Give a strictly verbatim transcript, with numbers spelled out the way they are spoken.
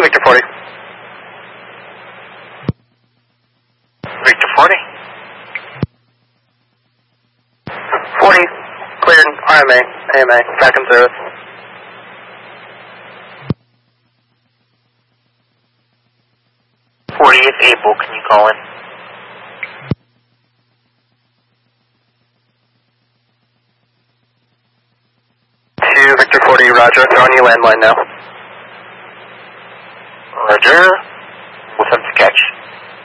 Victor forty. Victor forty. forty, cleared, R M A, A M A, back in service. forty, if able, can you call in? Two, Victor forty, roger, they're on your landline now.